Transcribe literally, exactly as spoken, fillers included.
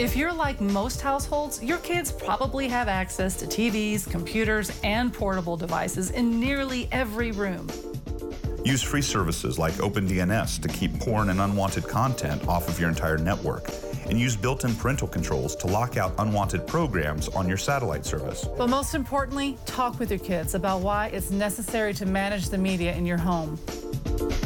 If you're like most households, your kids probably have access to T Vs, computers, and portable devices in nearly every room. Use free services like OpenDNS to keep porn and unwanted content off of your entire network. And use built-in parental controls to lock out unwanted programs on your satellite service. But most importantly, talk with your kids about why it's necessary to manage the media in your home.